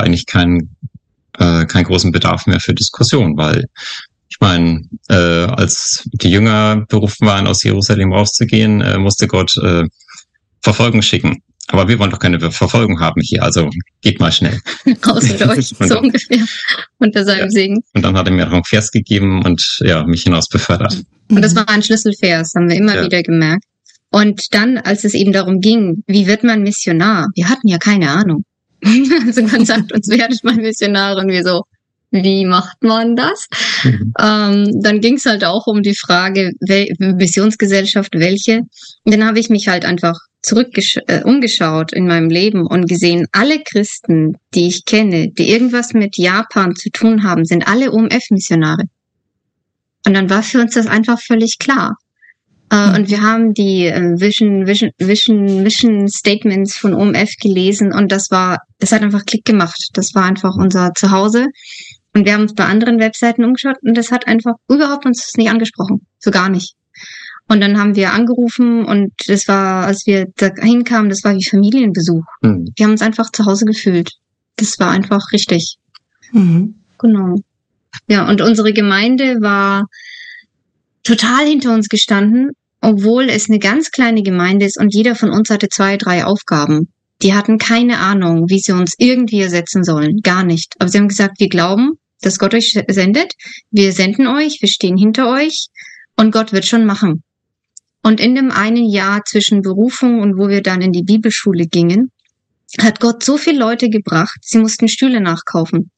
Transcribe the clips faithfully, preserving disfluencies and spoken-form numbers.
eigentlich keinen äh, keinen großen Bedarf mehr für Diskussion, weil ich meine, äh, als die Jünger berufen waren, aus Jerusalem rauszugehen, äh, musste Gott äh, Verfolgung schicken. Aber wir wollen doch keine Verfolgung haben hier, also geht mal schnell. Raus mit euch, so ungefähr, unter seinem ja. Segen. Und dann hat er mir noch einen Vers gegeben und ja, mich hinaus befördert. Und das war ein Schlüsselvers, haben wir immer ja. wieder gemerkt. Und dann, als es eben darum ging, wie wird man Missionar? Wir hatten ja keine Ahnung. Also man sagt uns, werdet mal Missionar, und wir so, wie macht man das? Mhm. Ähm, dann ging es halt auch um die Frage, wel- Missionsgesellschaft, welche? Und dann habe ich mich halt einfach zurück äh, umgeschaut in meinem Leben und gesehen, alle Christen, die ich kenne, die irgendwas mit Japan zu tun haben, sind alle O M F-Missionare. Und dann war für uns das einfach völlig klar. Uh, mhm. Und wir haben die äh, Vision, Vision, Vision, Mission Statements von O M F gelesen, und das war, das hat einfach Klick gemacht. Das war einfach unser Zuhause. Und wir haben uns bei anderen Webseiten umgeschaut, und das hat einfach überhaupt uns nicht angesprochen. So gar nicht. Und dann haben wir angerufen, und das war, als wir da hinkamen, das war wie Familienbesuch. Mhm. Wir haben uns einfach zu Hause gefühlt. Das war einfach richtig. Mhm. Genau. Ja, und unsere Gemeinde war total hinter uns gestanden, obwohl es eine ganz kleine Gemeinde ist und jeder von uns hatte zwei, drei Aufgaben. Die hatten keine Ahnung, wie sie uns irgendwie ersetzen sollen. Gar nicht. Aber sie haben gesagt, wir glauben, dass Gott euch sendet. Wir senden euch, wir stehen hinter euch, und Gott wird schon machen. Und in dem einen Jahr zwischen Berufung und wo wir dann in die Bibelschule gingen, hat Gott so viele Leute gebracht, sie mussten Stühle nachkaufen.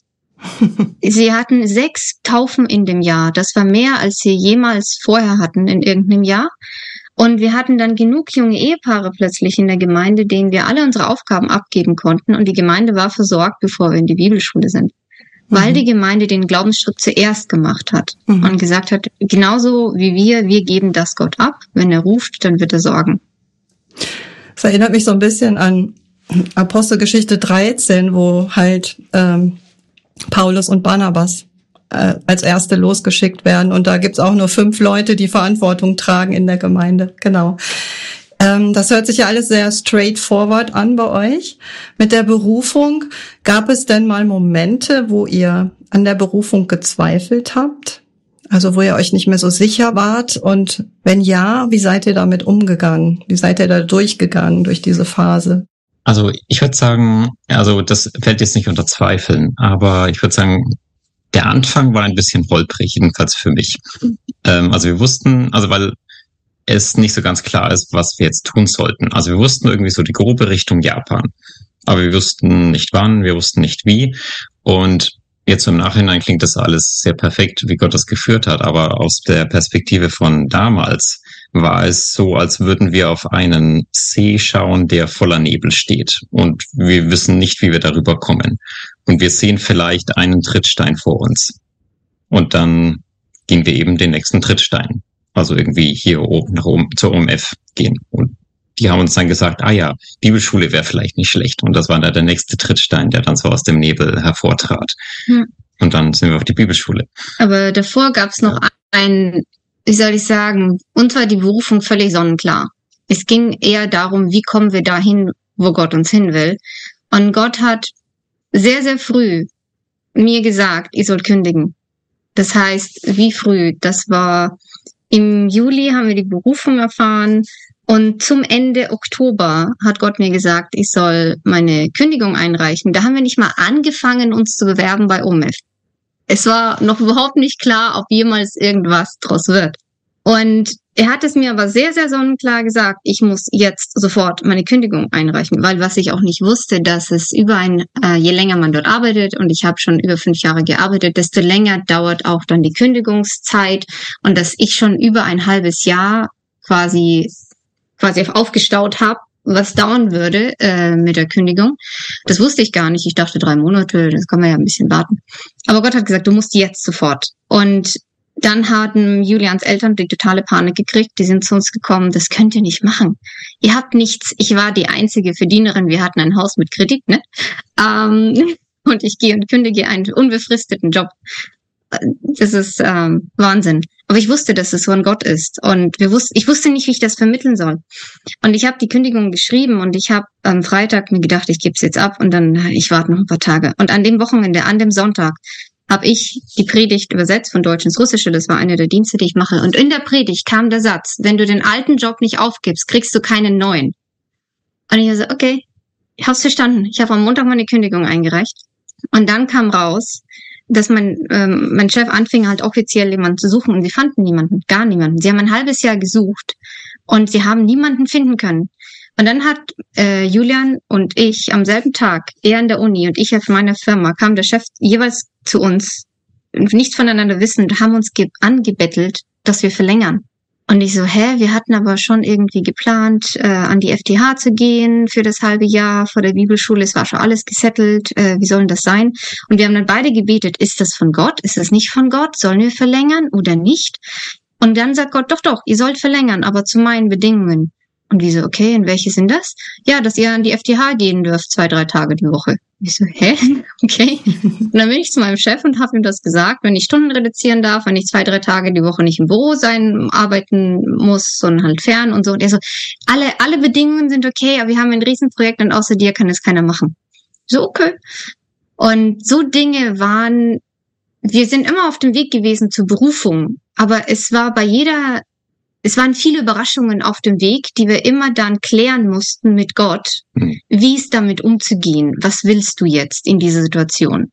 Sie hatten sechs Taufen in dem Jahr. Das war mehr, als sie jemals vorher hatten in irgendeinem Jahr. Und wir hatten dann genug junge Ehepaare plötzlich in der Gemeinde, denen wir alle unsere Aufgaben abgeben konnten. Und die Gemeinde war versorgt, bevor wir in die Bibelschule sind. Mhm. Weil die Gemeinde den Glaubensschritt zuerst gemacht hat. Mhm. Und gesagt hat, genauso wie wir, wir geben das Gott ab. Wenn er ruft, dann wird er sorgen. Das erinnert mich so ein bisschen an Apostelgeschichte dreizehn, wo halt ähm, Paulus und Barnabas äh, als Erste losgeschickt werden. Und da gibt's auch nur fünf Leute, die Verantwortung tragen in der Gemeinde. Genau. Ähm, das hört sich ja alles sehr straightforward an bei euch. Mit der Berufung, gab es denn mal Momente, wo ihr an der Berufung gezweifelt habt? Also wo ihr euch nicht mehr so sicher wart? Und wenn ja, wie seid ihr damit umgegangen? Wie seid ihr da durchgegangen durch diese Phase? Also ich würde sagen, also das fällt jetzt nicht unter Zweifeln, aber ich würde sagen, der Anfang war ein bisschen holprig, jedenfalls für mich. Ähm, also wir wussten, also weil es nicht so ganz klar ist, was wir jetzt tun sollten. Also wir wussten irgendwie so die grobe Richtung Japan, aber wir wussten nicht wann, wir wussten nicht wie. Und jetzt im Nachhinein klingt das alles sehr perfekt, wie Gott das geführt hat, aber aus der Perspektive von damals war es so, als würden wir auf einen See schauen, der voller Nebel steht. Und wir wissen nicht, wie wir darüber kommen. Und wir sehen vielleicht einen Trittstein vor uns. Und dann gehen wir eben den nächsten Trittstein. Also irgendwie hier oben nach oben zur O M F gehen. Und die haben uns dann gesagt, ah ja, Bibelschule wäre vielleicht nicht schlecht. Und das war dann der nächste Trittstein, der dann so aus dem Nebel hervortrat. Hm. Und dann sind wir auf die Bibelschule. Aber davor gab es noch ja. ein... Wie soll ich sagen, uns war die Berufung völlig sonnenklar. Es ging eher darum, wie kommen wir dahin, wo Gott uns hin will. Und Gott hat sehr, sehr früh mir gesagt, ich soll kündigen. Das heißt, wie früh? Das war im Juli, haben wir die Berufung erfahren. Und zum Ende Oktober hat Gott mir gesagt, ich soll meine Kündigung einreichen. Da haben wir nicht mal angefangen, uns zu bewerben bei O M F. Es war noch überhaupt nicht klar, ob jemals irgendwas draus wird. Und er hat es mir aber sehr, sehr sonnenklar gesagt, ich muss jetzt sofort meine Kündigung einreichen, weil was ich auch nicht wusste, dass es über ein, äh, je länger man dort arbeitet, und ich habe schon über fünf Jahre gearbeitet, desto länger dauert auch dann die Kündigungszeit, und dass ich schon über ein halbes Jahr quasi quasi aufgestaut habe, was dauern würde äh, mit der Kündigung. Das wusste ich gar nicht. Ich dachte drei Monate, das kann man ja ein bisschen warten. Aber Gott hat gesagt, du musst jetzt sofort. Und dann hatten Julians Eltern die totale Panik gekriegt. Die sind zu uns gekommen, das könnt ihr nicht machen. Ihr habt nichts. Ich war die einzige Verdienerin. Wir hatten ein Haus mit Kredit, ne? Ähm, und ich gehe und kündige einen unbefristeten Job. das ist ähm, Wahnsinn. Aber ich wusste, dass es von Gott ist. Und wir wussten, ich wusste nicht, wie ich das vermitteln soll. Und ich habe die Kündigung geschrieben und ich habe am Freitag mir gedacht, ich gebe es jetzt ab und dann, ich warte noch ein paar Tage. Und an dem Wochenende, an dem Sonntag, habe ich die Predigt übersetzt von Deutsch ins Russische. Das war einer der Dienste, die ich mache. Und in der Predigt kam der Satz, wenn du den alten Job nicht aufgibst, kriegst du keinen neuen. Und ich so, okay, ich hab's verstanden. Ich habe am Montag meine Kündigung eingereicht. Und dann kam raus, dass mein, ähm, mein Chef anfing halt offiziell jemanden zu suchen und sie fanden niemanden, gar niemanden. Sie haben ein halbes Jahr gesucht und sie haben niemanden finden können. Und dann hat äh, Julian und ich am selben Tag, er in der Uni und ich auf meiner Firma, kam der Chef jeweils zu uns, nichts voneinander wissend, haben uns ge- angebettelt, dass wir verlängern. Und ich so, hä, wir hatten aber schon irgendwie geplant, äh, an die F T H zu gehen für das halbe Jahr vor der Bibelschule. Es war schon alles gesettelt. Äh, wie soll denn das sein? Und wir haben dann beide gebetet, ist das von Gott? Ist das nicht von Gott? Sollen wir verlängern oder nicht? Und dann sagt Gott, doch, doch, ihr sollt verlängern, aber zu meinen Bedingungen. Und wir so, okay, und welche sind das? Ja, dass ihr an die F T H gehen dürft, zwei, drei Tage die Woche. Ich so, hä? Okay. Und dann bin ich zu meinem Chef und habe ihm das gesagt, wenn ich Stunden reduzieren darf, wenn ich zwei, drei Tage die Woche nicht im Büro sein, arbeiten muss, sondern halt fern und so. Und er so, alle, alle Bedingungen sind okay, aber wir haben ein Riesenprojekt und außer dir kann es keiner machen. So, okay. Und so Dinge waren, wir sind immer auf dem Weg gewesen zur Berufung, aber es war bei jeder, es waren viele Überraschungen auf dem Weg, die wir immer dann klären mussten mit Gott, mhm. wie es damit umzugehen. Was willst du jetzt in dieser Situation?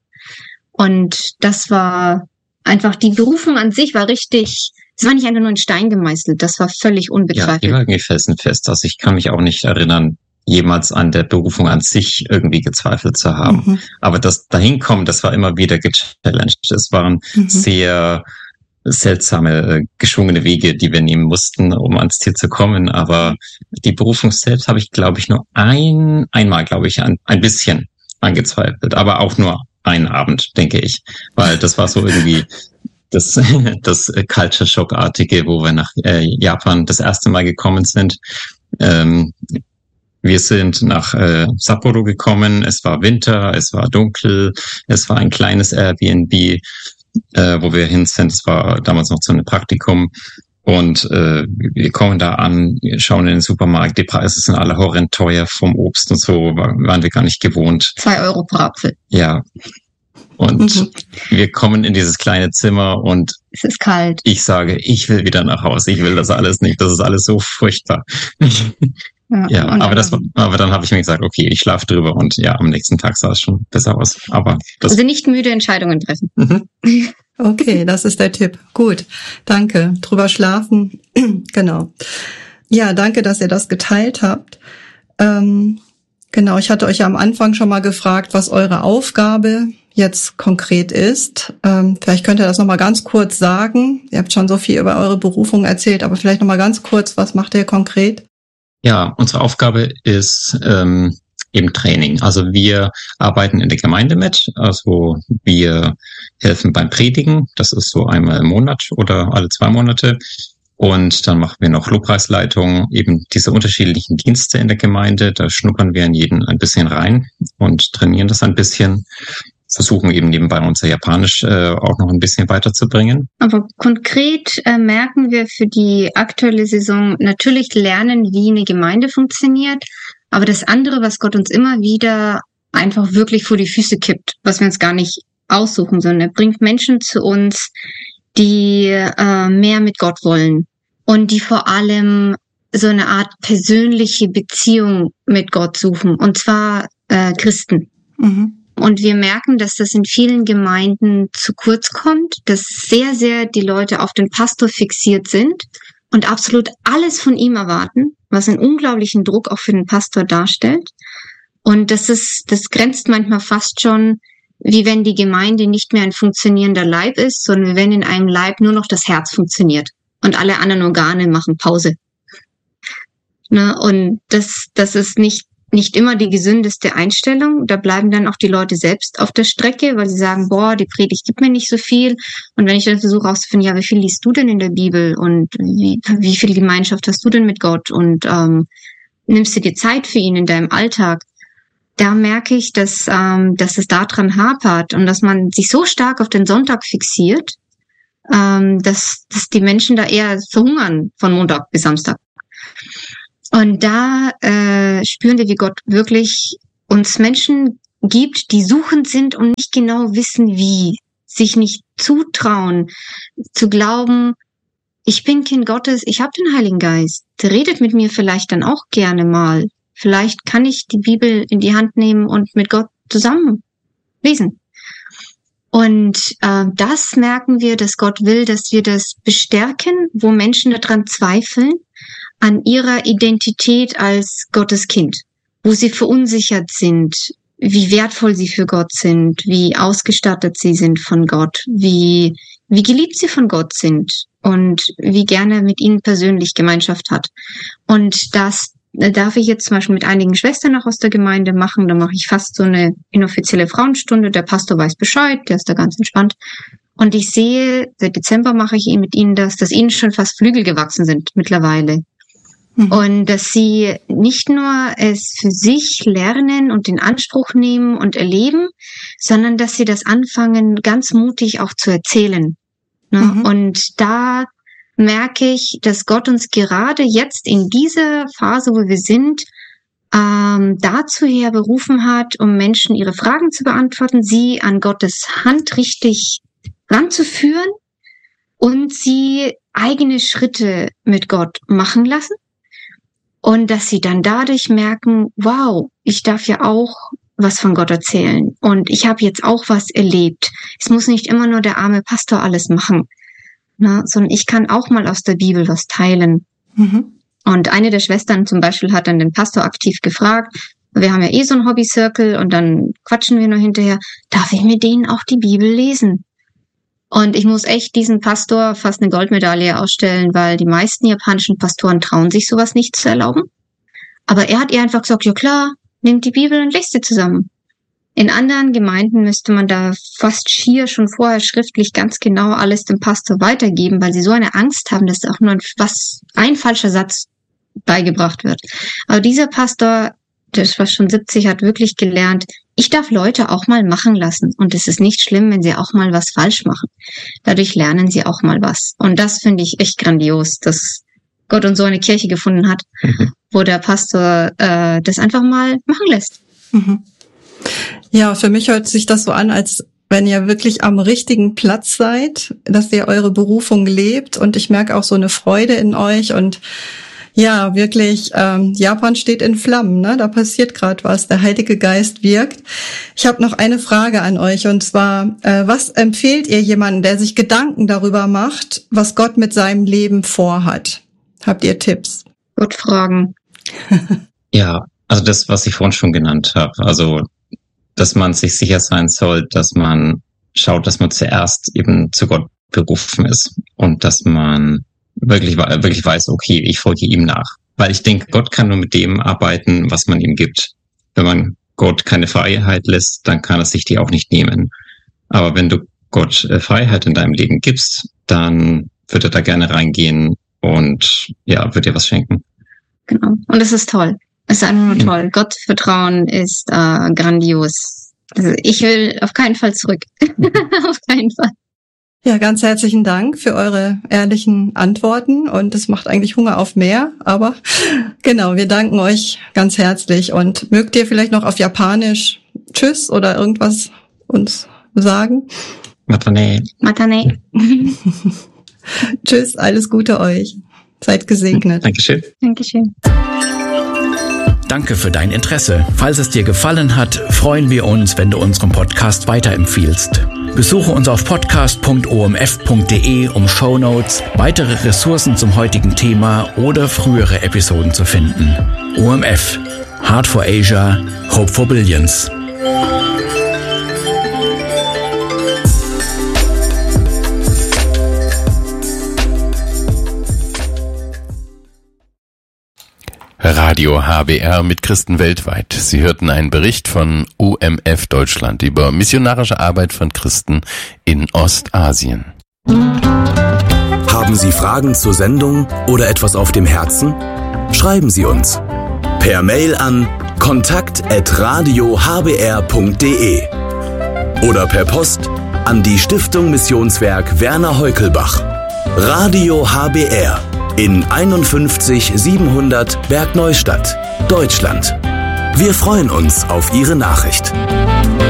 Und das war einfach, die Berufung an sich war richtig, es war nicht einfach nur in Stein gemeißelt, das war völlig unbegreiflich. Ja, die war irgendwie felsenfest. Also ich kann mich auch nicht erinnern, jemals an der Berufung an sich irgendwie gezweifelt zu haben. Mhm. Aber das Dahinkommen, das war immer wieder gechallenged. Es waren mhm. sehr seltsame, geschwungene Wege, die wir nehmen mussten, um ans Ziel zu kommen. Aber die Berufung selbst habe ich, glaube ich, nur ein, einmal, glaube ich, ein, ein bisschen angezweifelt. Aber auch nur einen Abend, denke ich. Weil das war so irgendwie das, das Culture Shock-artige, wo wir nach äh, Japan das erste Mal gekommen sind. Ähm, wir sind nach äh, Sapporo gekommen. Es war Winter, es war dunkel, es war ein kleines Airbnb, Äh, wo wir hin sind. Es war damals noch zu einem Praktikum und äh, wir kommen da an, schauen in den Supermarkt, die Preise sind alle horrend teuer vom Obst und so, war, waren wir gar nicht gewohnt. Zwei Euro pro Apfel. Ja. Und mhm. wir kommen in dieses kleine Zimmer und es ist kalt. Ich sage, ich will wieder nach Hause, ich will das alles nicht, das ist alles so furchtbar. Ja, ja aber das, aber dann habe ich mir gesagt, okay, ich schlafe drüber und ja, am nächsten Tag sah es schon besser aus. Aber das also nicht müde Entscheidungen treffen. Mhm. Okay, das ist der Tipp. Gut, danke. Drüber schlafen, genau. Ja, danke, dass ihr das geteilt habt. Ähm, genau, ich hatte euch ja am Anfang schon mal gefragt, was eure Aufgabe jetzt konkret ist. Ähm, vielleicht könnt ihr das nochmal ganz kurz sagen. Ihr habt schon so viel über eure Berufung erzählt, aber vielleicht nochmal ganz kurz, was macht ihr konkret? Ja, unsere Aufgabe ist ähm, eben Training. Also wir arbeiten in der Gemeinde mit. Also wir helfen beim Predigen. Das ist so einmal im Monat oder alle zwei Monate. Und dann machen wir noch Lobpreisleitung, eben diese unterschiedlichen Dienste in der Gemeinde. Da schnuppern wir in jeden ein bisschen rein und trainieren das ein bisschen. Versuchen eben nebenbei unser Japanisch äh, auch noch ein bisschen weiterzubringen. Aber konkret äh, merken wir für die aktuelle Saison natürlich lernen, wie eine Gemeinde funktioniert. Aber das andere, was Gott uns immer wieder einfach wirklich vor die Füße kippt, was wir uns gar nicht aussuchen, sondern er bringt Menschen zu uns, die äh, mehr mit Gott wollen und die vor allem so eine Art persönliche Beziehung mit Gott suchen. Und zwar äh, Christen. Mhm. Und wir merken, dass das in vielen Gemeinden zu kurz kommt, dass sehr, sehr die Leute auf den Pastor fixiert sind und absolut alles von ihm erwarten, was einen unglaublichen Druck auch für den Pastor darstellt. Und das ist, das grenzt manchmal fast schon, wie wenn die Gemeinde nicht mehr ein funktionierender Leib ist, sondern wenn in einem Leib nur noch das Herz funktioniert und alle anderen Organe machen Pause. Ne? Und das, das ist nicht nicht immer die gesündeste Einstellung. Da bleiben dann auch die Leute selbst auf der Strecke, weil sie sagen, boah, die Predigt gibt mir nicht so viel. Und wenn ich dann versuche herauszufinden, ja, wie viel liest du denn in der Bibel und wie, wie viel Gemeinschaft hast du denn mit Gott und ähm, nimmst du dir Zeit für ihn in deinem Alltag? da merke ich, dass, ähm, dass es daran hapert und dass man sich so stark auf den Sonntag fixiert, ähm, dass, dass die Menschen da eher verhungern von Montag bis Samstag. Und da äh, spüren wir, wie Gott wirklich uns Menschen gibt, die suchend sind und nicht genau wissen, wie, sich nicht zutrauen, zu glauben, ich bin Kind Gottes, ich habe den Heiligen Geist, der redet mit mir vielleicht dann auch gerne mal. Vielleicht kann ich die Bibel in die Hand nehmen und mit Gott zusammen lesen. Und äh, das merken wir, dass Gott will, dass wir das bestärken, wo Menschen daran zweifeln, an ihrer Identität als Gottes Kind, wo sie verunsichert sind, wie wertvoll sie für Gott sind, wie ausgestattet sie sind von Gott, wie, wie geliebt sie von Gott sind und wie gerne mit ihnen persönlich Gemeinschaft hat. Und das darf ich jetzt zum Beispiel mit einigen Schwestern auch aus der Gemeinde machen. Da mache ich fast so eine inoffizielle Frauenstunde. Der Pastor weiß Bescheid, der ist da ganz entspannt. Und ich sehe, seit Dezember mache ich mit ihnen das, dass ihnen schon fast Flügel gewachsen sind mittlerweile. Mhm. Und dass sie nicht nur es für sich lernen und in Anspruch nehmen und erleben, sondern dass sie das anfangen, ganz mutig auch zu erzählen. Ne? Mhm. Und da merke ich, dass Gott uns gerade jetzt in dieser Phase, wo wir sind, ähm, dazu her berufen hat, um Menschen ihre Fragen zu beantworten, sie an Gottes Hand richtig ranzuführen und sie eigene Schritte mit Gott machen lassen. Und dass sie dann dadurch merken, wow, ich darf ja auch was von Gott erzählen. Und ich habe jetzt auch was erlebt. Es muss nicht immer nur der arme Pastor alles machen. Na, sondern ich kann auch mal aus der Bibel was teilen. Mhm. Und eine der Schwestern zum Beispiel hat dann den Pastor aktiv gefragt, wir haben ja eh so ein Hobby-Circle und dann quatschen wir nur hinterher, darf ich mit denen auch die Bibel lesen? Und ich muss echt diesen Pastor fast eine Goldmedaille ausstellen, weil die meisten japanischen Pastoren trauen sich sowas nicht zu erlauben. Aber er hat ihr einfach gesagt, ja klar, nehmt die Bibel und lest sie zusammen. In anderen Gemeinden müsste man da fast schier schon vorher schriftlich ganz genau alles dem Pastor weitergeben, weil sie so eine Angst haben, dass auch nur ein, was, ein falscher Satz beigebracht wird. Aber dieser Pastor, der ist fast schon siebzig, hat wirklich gelernt, ich darf Leute auch mal machen lassen. Und es ist nicht schlimm, wenn sie auch mal was falsch machen. Dadurch lernen sie auch mal was. Und das finde ich echt grandios, dass Gott uns so eine Kirche gefunden hat, mhm. wo der Pastor äh, das einfach mal machen lässt. Mhm. Ja, für mich hört sich das so an, als wenn ihr wirklich am richtigen Platz seid, dass ihr eure Berufung lebt und ich merke auch so eine Freude in euch und ja, wirklich, ähm, Japan steht in Flammen, ne? Da passiert gerade was, der Heilige Geist wirkt. Ich habe noch eine Frage an euch und zwar, äh, was empfehlt ihr jemandem, der sich Gedanken darüber macht, was Gott mit seinem Leben vorhat? Habt ihr Tipps? Gott fragen. Ja, also das, was ich vorhin schon genannt habe, also dass man sich sicher sein soll, dass man schaut, dass man zuerst eben zu Gott berufen ist und dass man wirklich, wirklich weiß, okay, ich folge ihm nach. Weil ich denke, Gott kann nur mit dem arbeiten, was man ihm gibt. Wenn man Gott keine Freiheit lässt, dann kann er sich die auch nicht nehmen. Aber wenn du Gott äh, Freiheit in deinem Leben gibst, dann wird er da gerne reingehen und ja, wird dir was schenken. Genau. Und es ist toll. Es ist einfach nur toll. Ja. Gott vertrauen ist äh, grandios. Also ich will auf keinen Fall zurück. Auf keinen Fall. Ja, ganz herzlichen Dank für eure ehrlichen Antworten und es macht eigentlich Hunger auf mehr, aber genau, wir danken euch ganz herzlich und mögt ihr vielleicht noch auf Japanisch Tschüss oder irgendwas uns sagen? Matane. Matane. Tschüss, alles Gute euch. Seid gesegnet. Dankeschön. Dankeschön. Danke für dein Interesse. Falls es dir gefallen hat, freuen wir uns, wenn du unseren Podcast weiterempfiehlst. Besuche uns auf podcast punkt o m f punkt d e, um Shownotes, weitere Ressourcen zum heutigen Thema oder frühere Episoden zu finden. O M F. Heart for Asia. Hope for Billions. Radio H B R mit Christen weltweit. Sie hörten einen Bericht von O M F Deutschland über missionarische Arbeit von Christen in Ostasien. Haben Sie Fragen zur Sendung oder etwas auf dem Herzen? Schreiben Sie uns per Mail an kontakt at radio h b r punkt d e oder per Post an die Stiftung Missionswerk Werner Heukelbach. Radio H B R in einundfünfzig siebenhundert Bergneustadt, Deutschland. Wir freuen uns auf Ihre Nachricht.